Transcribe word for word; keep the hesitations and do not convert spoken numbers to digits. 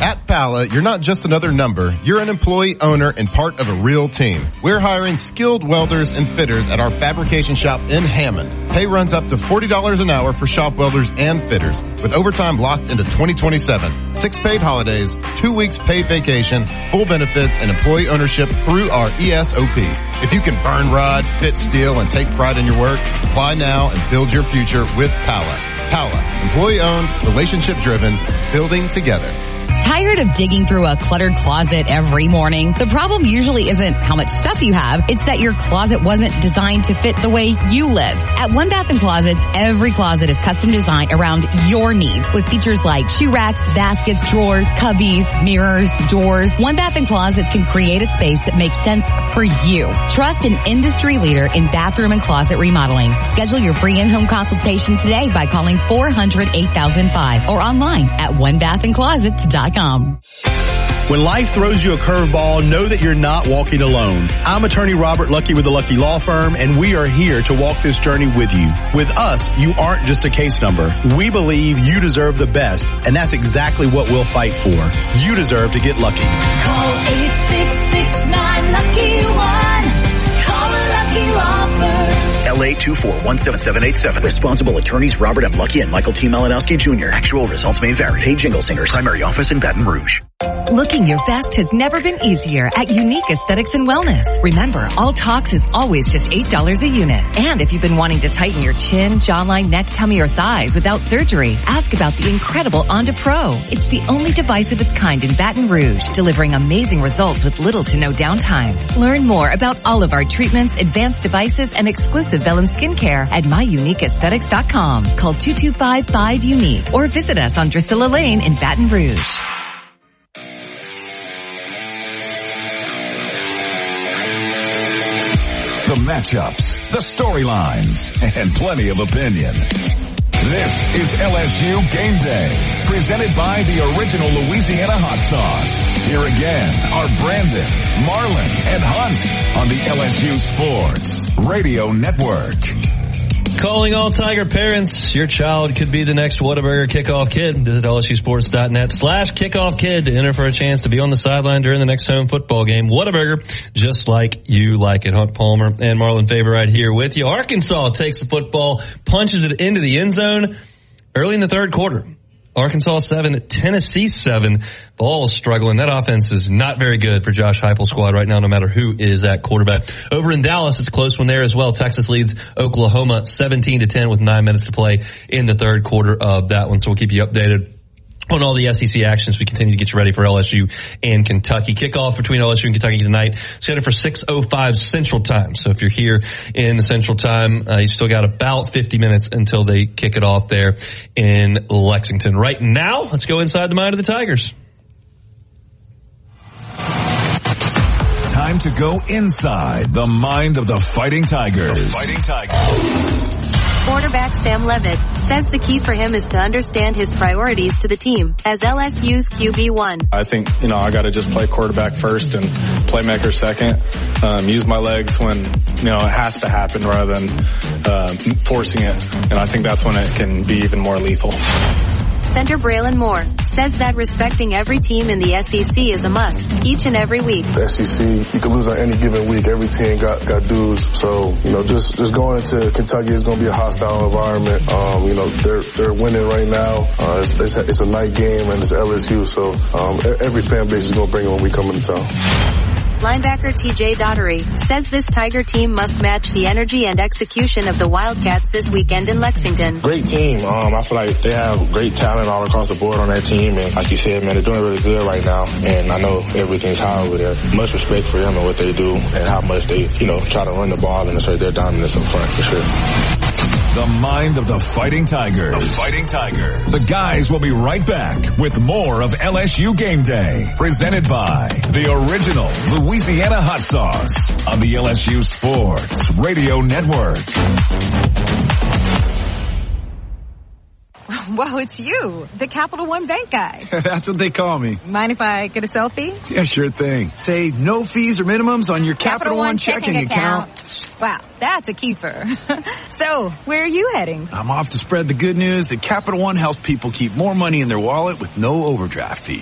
At Pala, you're not just another number. You're an employee, owner, and part of a real team. We're hiring skilled welders and fitters at our fabrication shop in Hammond. Pay runs up to forty dollars an hour for shop welders and fitters, with overtime locked into twenty twenty-seven. Six paid holidays, two weeks paid vacation, full benefits, and employee ownership through our E S O P. If you can burn rod, fit steel, and take pride in your work, apply now and build your future with Pala. Pala, employee-owned, relationship-driven, building together. Tired of digging through a cluttered closet every morning? The problem usually isn't how much stuff you have. It's that your closet wasn't designed to fit the way you live. At One Bath and Closets, every closet is custom designed around your needs with features like shoe racks, baskets, drawers, cubbies, mirrors, doors. One Bath and Closets can create a space that makes sense for you. Trust an industry leader in bathroom and closet remodeling. Schedule your free in-home consultation today by calling four hundred, eight thousand five or online at one bath and closets dot com. When life throws you a curveball, know that you're not walking alone. I'm attorney Robert Lucky with the Lucky Law Firm, and we are here to walk this journey with you. With us, you aren't just a case number. We believe you deserve the best, and that's exactly what we'll fight for. You deserve to get lucky. Call eight six six nine lucky one. Call the Lucky Law Firm. L A two four one seven seven eight seven. Responsible attorneys Robert M. Lucky and Michael T. Malinowski Junior Actual results may vary. Paid Jingle Singers. Primary office in Baton Rouge. Looking your best has never been easier at Unique Aesthetics and Wellness. Remember, all Tox is always just eight dollars a unit. And if you've been wanting to tighten your chin, jawline, neck, tummy, or thighs without surgery, ask about the incredible Onda Pro. It's the only device of its kind in Baton Rouge, delivering amazing results with little to no downtime. Learn more about all of our treatments, advanced devices, and exclusive Vellum skincare at my unique aesthetics dot com. Call two two five, five, UNIQUE or visit us on Drusilla Lane in Baton Rouge. The matchups, the storylines, and plenty of opinion. This is L S U Game Day, presented by the original Louisiana Hot Sauce. Here again are Brandon, Marlon, and Hunt on the L S U Sports Radio Network. Calling all Tiger parents, your child could be the next Whataburger kickoff kid. Visit L S U sports dot net slash kickoff kid to enter for a chance to be on the sideline during the next home football game. Whataburger, just like you like it. Hunt Palmer and Marlon Faber right here with you. Arkansas takes the football, punches it into the end zone early in the third quarter. Arkansas seven, Tennessee seven. Ball struggling. That offense is not very good for Josh Heupel's squad right now, no matter who is at quarterback. Over in Dallas, it's a close one there as well. Texas leads Oklahoma seventeen to ten with nine minutes to play in the third quarter of that one. So we'll keep you updated on all the S E C actions. We continue to get you ready for L S U and Kentucky. Kickoff between L S U and Kentucky tonight. Scheduled for six oh five Central Time. So if you're here in the Central Time, uh, you still got about fifty minutes until they kick it off there in Lexington. Right now, let's go inside the mind of the Tigers. Time to go inside the mind of the Fighting Tigers. The Fighting Tigers. Quarterback Sam Levitt says the key for him is to understand his priorities to the team as L S U's Q B one. I think, you know, I got to just play quarterback first and playmaker second. Um, use my legs when, you know, it has to happen rather than uh, forcing it. And I think that's when it can be even more lethal. Center Braylon Moore says that respecting every team in the S E C is a must each and every week. The S E C, you can lose on any given week. Every team got, got dues. So, you know, just, just going into Kentucky is going to be a hostile environment. Um, you know, they're, they're winning right now. Uh, it's, it's, a, it's a night game and it's L S U. So, um, every fan base is going to bring it when we come into town. Linebacker T J Daugherty says this Tiger team must match the energy and execution of the Wildcats this weekend in Lexington. Great team. Um, I feel like they have great talent all across the board on that team. And like you said, man, they're doing really good right now. And I know everything's high over there. Much respect for them and what they do and how much they, you know, try to run the ball and assert their dominance up front for sure. The mind of the Fighting Tigers. The Fighting Tigers. The guys will be right back with more of L S U Game Day, presented by the original Louisiana Hot Sauce on the L S U Sports Radio Network. Whoa, it's you, the Capital One Bank guy. That's what they call me. Mind if I get a selfie? Yeah, sure thing. Say no fees or minimums on your Capital, Capital One, One checking, checking account. account. Wow, that's a keeper. So, where are you heading? I'm off to spread the good news that Capital One helps people keep more money in their wallet with no overdraft fees.